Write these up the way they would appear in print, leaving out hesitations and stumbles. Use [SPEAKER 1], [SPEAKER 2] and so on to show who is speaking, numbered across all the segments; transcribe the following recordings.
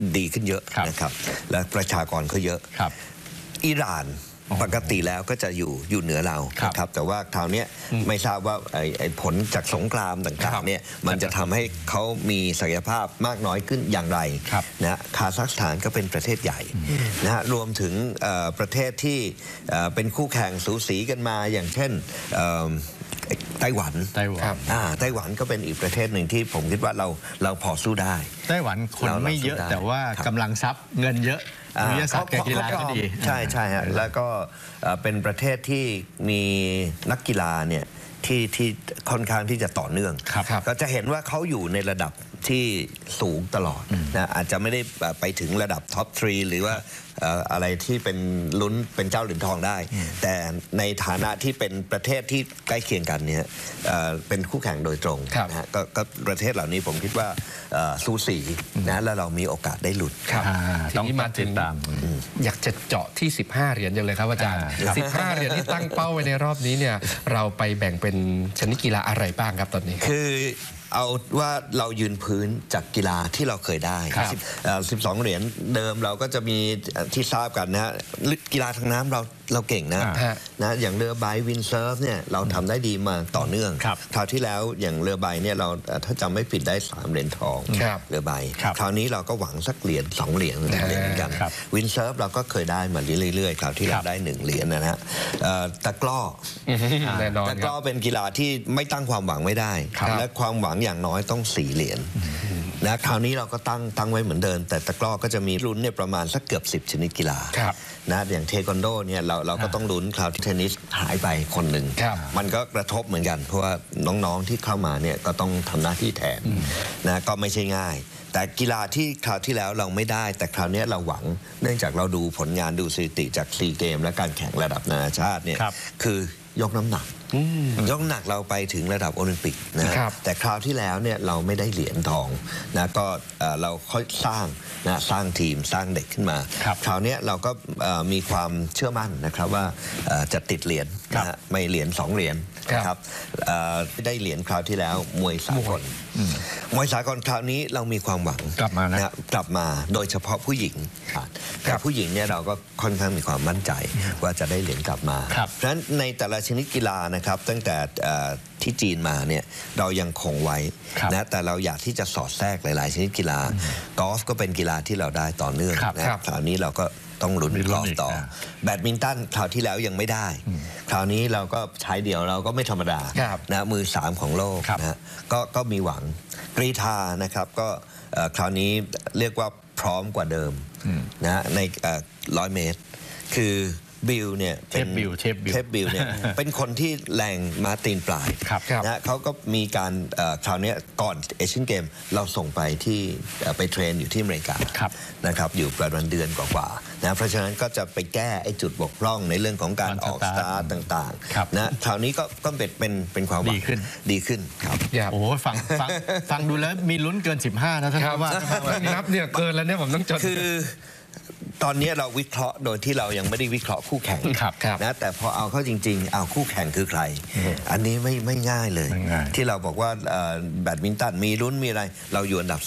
[SPEAKER 1] ดีขึ้นเยอะนะครับและประชากรเขาเยอะอิหร่านปกติแล้วก็จะอยู่เหนือเราครับแต่ว่าคราวนี้ไม่ทราบว่าไอ้ผลจากสงครามต่างๆเนี่ยมันจะทำให้เขามีศักยภาพมากน้อยขึ้นอย่างไรนะคาซัคสถานก็เป็นประเทศใหญ่นะฮะรวมถึงประเทศที่เป็นคู่แข่งสูสีกันมาอย่างเช่นไต้หวันไต้หวันก็เป็นอีกประเทศหนึ่งที่ผมคิดว่าเราพอสู้ได้
[SPEAKER 2] ไต้หวันคนไม่เยอะแต่ว่ากำลังทรัพย์เงินเยอะวิทยาศาสตร์การกีฬาก็ดี
[SPEAKER 1] ใช่ฮะแล้วก็เป็นประเทศที่มีนักกีฬาเนี่ยที่ค่อนข้างที่จะต่อเนื่องก็จะเห็นว่าเขาอยู่ในระดับที่สูงตลอดนะอาจจะไม่ได้ไปถึงระดับท็อป3หรือว่าอะไรที่เป็นลุ้นเป็นเจ้าเหรียญทองได้แต่ในฐานะที่เป็นประเทศที่ใกล้เคียงกันเนี่ยเป็นคู่แข่งโดยตรงนะฮะก็ประเทศเหล่านี้ผมคิดว่าสูสีนะแล้วเรามีโอกาสได้หลุด
[SPEAKER 3] ต้องมาติดตามอยากจะเจาะที่15 เหรียญยังเลยครับอาจารย์15 เหรียญที่ตั้งเป้าไว้ในรอบนี้เนี่ยเราไปแบ่งเป็นชนิดกีฬาอะไรบ้างครับตอนนี้
[SPEAKER 1] คือเอาว่าเรายืนพื้นจากกีฬาที่เราเคยได้12 เหรียญเดิมเราก็จะมีที่ทราบกันนะกีฬาทางน้ำเราเก่งนะอย่างเรือใบวินเซิร์ฟเนี่ยเราทำได้ดีมาต่อเนื่องคราวที่แล้วอย่างเรือใบเนี่ยเราถ้าจำไม่ผิดได้3 เหรียญทองเรือใบคราวนี้เราก็หวังสักเหรียญ2 เหรียญเหมือนกันวินเซิร์ฟเราก็เคยได้มาเรื่อยๆคราวที่เราได้1 เหรียญนะฮะตะกร้อเป็นกีฬาที่ไม่ตั้งความหวังไม่ได้และความหวังอย่างน้อยต้อง4 เหรียญนะคราวนี้เราก็ตั้งไว้เหมือนเดิมแต่ตะกร้อก็จะมีลุ้นเนี่ยประมาณสักเกือบ10 ชนิดกีฬานะอย่างเทควันโดเนี่ยเราก็ต้องลุ้นคราวที่เทนนิสหายไปคนหนึ่งมันก็กระทบเหมือนกันเพราะว่าน้องๆที่เข้ามาเนี่ยก็ต้องทำหน้าที่แทนนะก็ไม่ใช่ง่ายแต่กีฬาที่คราวที่แล้วเราไม่ได้แต่คราวนี้เราหวังเนื่องจากเราดูผลงานดูสถิติจากซีเกมและการแข่งระดับนานาชาติเนี่ยคือยกน้ำหนักเราไปถึงระดับโอลิมปิกนะแต่คราวที่แล้วเนี่ยเราไม่ได้เหรียญทองนะก็เราค่อยสร้างทีมสร้างเด็กขึ้นมาคราวนี้เราก็มีความเชื่อมั่นนะครับว่าจะติดเหรียญนะไม่เหรียญ2 เหรียญนะครับได้เหรียญคราวที่แล้วมวยสากลคราวนี้เรามีความหวังกลับมาโดยเฉพาะผู้หญิงแต่ผู้หญิงเนี่ยเราก็ค่อนข้างมีความมั่นใจว่าจะได้เหรียญกลับมาเพราะฉะนั้นในแต่ละชนิดกีฬานะครับตั้งแต่ที่จีนมาเนี่ยเรายังคงไว้นะแต่เราอยากที่จะสอดแทรกหลายๆชนิดกีฬากอล์ฟก็เป็นกีฬาที่เราได้ต่อเนื่องนะคราวนี้เราก็ต้องลุ้นกอล์ฟต่อแบดมินตันคราวที่แล้วยังไม่ได้คราวนี้เราก็ใช้เดี่ยวเราก็ไม่ธรรมดานะมือ3ของโลกนะก็มีหวังกรีฑานะครับก็คราวนี้เรียกว่าพร้อมกว่าเดิมนะใน100 เมตรคือบิลเนี่ยเชฟบิลเนี่ยเป็นคนที่แรงมาตีนปลายนะเขาก็มีการคราวนี้ก่อนเอเชียนเกมเราส่งไปที่ไปเทรนอยู่ที่อเมริกานะครับอยู่ประมาณเดือนกว่านะเพราะฉะนั้นก็จะไปแก้ไอ้จุดบกพร่องในเรื่องของการออกสตาร์ทต่างๆนะคราวนี้ก็เป็นความหวังดีขึ้นครับ
[SPEAKER 2] โอ้ฟังดูแล้วมีลุ้นเกิน15นะท่านว่า
[SPEAKER 3] นับเนี่ยเกินแล้วเนี่ยผมต้องจด
[SPEAKER 1] คือตอนนี้เราวิเคราะห์โดยที่เรายังไม่ได้วิเคราะห์คู่แข่งนะแต่พอเอาเข้าจริงๆเอาคู่แข่งคือใครอันนี้ไม่ง่ายเลยที่เราบอกว่าแบดมินตันมีลุ้นมีอะไรเราอยู่อันดับ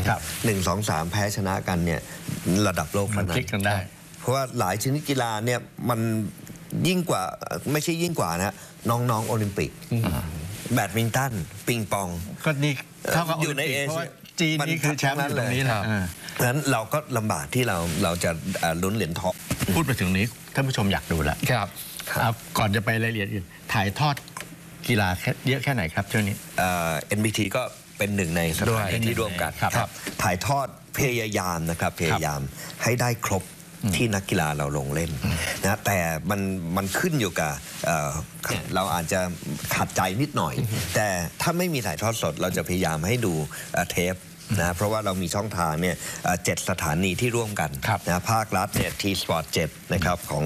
[SPEAKER 1] 3 1 2 3แพ้ชนะกันเนี่ยระดับโลก
[SPEAKER 2] มันพลิกกันได้
[SPEAKER 1] เพราะว่าหลายชนิดกีฬาเนี่ยมันยิ่งกว่าไม่ใช่ยิ่งกว่านะน้องโอลิมปิกแบดมินตันปิงปอง
[SPEAKER 2] ก็นี่
[SPEAKER 1] อยู่ในเอเชีย
[SPEAKER 2] จีนนี่คือแชมป์ตรงนี้นะ
[SPEAKER 1] เพราะฉะนั้นเราก็ลำบากที่เราจะลุ้นเหรียญทอง
[SPEAKER 2] พูดไปถึงนี้ท่านผู้ชมอยากดูแล้วก่อนจะไปรายละเอียดถ่ายทอดกีฬาเยอะแค่ไหนครับช่วงนี้
[SPEAKER 1] NBT ก็เป็นหนึ่งในสถานที่ร่วมกันถ่ายทอดพยายามนะครับพยายามให้ได้ครบที่นักกีฬาเราลงเล่นนะแต่มันขึ้นอยู่กับเราอาจจะขัดใจนิดหน่อยแต่ถ้าไม่มีถ่ายทอดสดเราจะพยายามให้ดูเทปนะเพราะว่าเรามีช่องทางเนี่ย7 สถานีที่ร่วมกันนะภาครัฐเนี่ยT-Sport 7นะครับของ